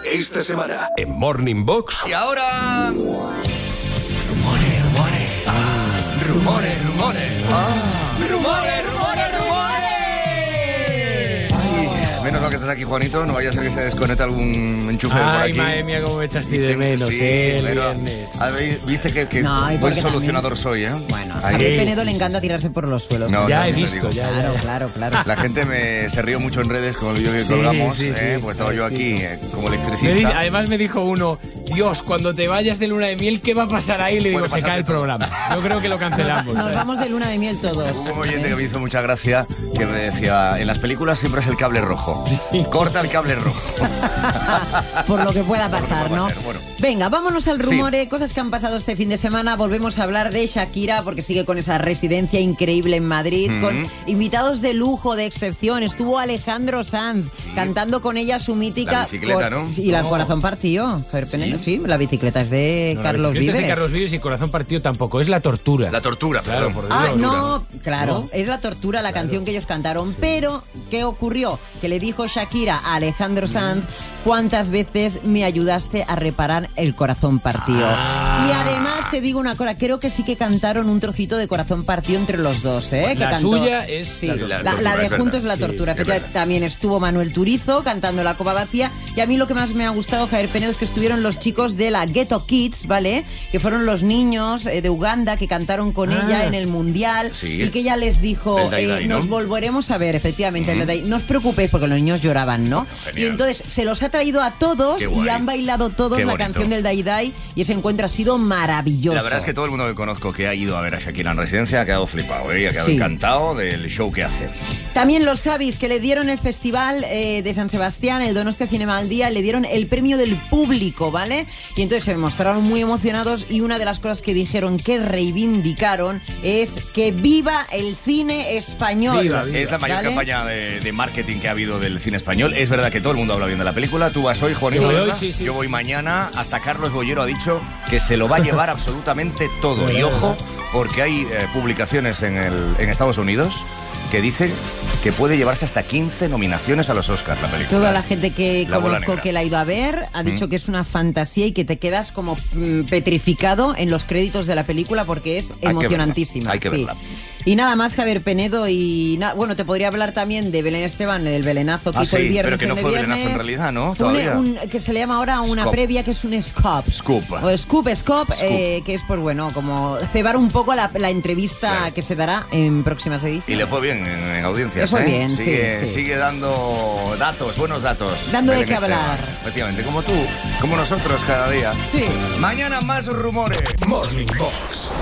Esta semana en Morning Box. Y ahora... Rumores. Menos mal que estás aquí, Juanito. No vaya a ser que se desconecte algún enchufe por aquí. Ay, madre mía, cómo me echaste de menos, sí, el pero, viernes. viste que No, y buen porque solucionador soy, ¿eh? Bueno, a Ahí. Javier Sí, Penedo sí, le sí. encanta tirarse por los suelos. No, Ya he también te visto, digo. ya. Claro. La gente se rió mucho en redes con el vídeo que Sí, colgamos, sí, sí. pues estaba yo aquí como Me electricista. además me dijo uno, Dios, cuando te vayas de luna de miel, ¿qué va a pasar ahí? Le digo, Puede se pasar cae de el todo. programa. Yo creo que lo cancelamos. Nos ¿sabes? vamos de luna de miel todos. Hubo un oyente que me hizo mucha gracia que me decía, en las películas siempre es el cable rojo. Corta el cable rojo. Por lo que pueda Por lo que pasar, pueda ¿no? pasar, bueno. Venga, vámonos al Sí. rumore, cosas que han pasado este fin de semana. Volvemos a hablar de Shakira porque sigue con esa residencia increíble en Madrid, con invitados de lujo, de excepción. Estuvo Alejandro Sanz cantando con ella su mítica... La bicicleta, ¿no? Sí, y la Oh. Corazón Partió. Javier Penedo, sí, la bicicleta es de No, Carlos la bicicleta Vives. es de Carlos Vives y Corazón Partido tampoco, es La Tortura. La tortura, Claro, perdón. por Ah, Dios. no, claro, ¿No? es La Tortura, la canción que ellos cantaron. Pero, ¿qué ocurrió? Que le dijo Shakira a Alejandro Sanz, ¿cuántas veces me ayudaste a reparar el corazón partido? Y además te digo una cosa, creo que sí que cantaron un trocito de Corazón partido entre los dos, ¿eh? Que La cantó- suya es Sí, La Tortura. la Tortura, de es Juntos verdad. es La Sí, Tortura. sí, es Fíjate, verdad. también estuvo Manuel Turizo cantando La Copa Vacía. Y a mí lo que más me ha gustado, Javier Penedo, es que estuvieron los chicos de la Ghetto Kids, ¿vale? Que fueron los niños de Uganda que cantaron con ella en el Mundial. Sí. Y que ella les dijo, El Dai Dai, ¿no? nos volveremos a ver, efectivamente, el Dai Dai. No os preocupéis porque los niños lloraban, ¿no? Genial. Y entonces se los ha traído a todos Qué y guay. han bailado todos Qué la bonito. canción del Dai Dai y ese encuentro ha sido maravilloso. La verdad es que todo el mundo que conozco que ha ido a ver a Shakira en residencia ha quedado flipado, ¿eh? Y ha quedado Sí. encantado del show que hace. También los Javis que le dieron el festival de San Sebastián, el Donostia Cinema al Día, le dieron el premio del público, ¿vale? Y entonces se mostraron muy emocionados y una de las cosas que dijeron que reivindicaron es que viva el cine español. Viva, viva. Es la mayor ¿Vale? campaña de marketing que ha habido del cine español. Es verdad que todo el mundo habla bien de la película. Tú vas hoy, Juanito. Yo voy ¿verdad? hoy, sí, sí. Yo voy mañana. Hasta Carlos Bollero ha dicho que se lo va a llevar absolutamente todo. Y ojo, porque hay publicaciones en Estados Unidos que dicen que puede llevarse hasta 15 nominaciones a los Oscars la película. Toda la gente que La bola conozco negra. que la ha ido a ver ha dicho que es una fantasía y que te quedas como petrificado en los créditos de la película porque es que emocionantísima. verla, hay que sí. verla. Y nada más, Javier Penedo y bueno, te podría hablar también de Belén Esteban, del Belenazo que Ah, hizo el sí, viernes. pero que no el de fue viernes. Belenazo en realidad, ¿no? Fue Todavía. que se le llama ahora una Scoop. previa que es un scoop. Scoop. O scoop, que es pues bueno, como cebar un poco la entrevista Claro. que se dará en próximas ediciones. Y le fue bien en audiencias. Le fue ¿eh? bien, sigue, sí. sigue dando datos, buenos datos. Dando de Belén qué Esteban. hablar. Efectivamente, como tú, como nosotros cada día. Sí. Mañana más rumores. Morning Box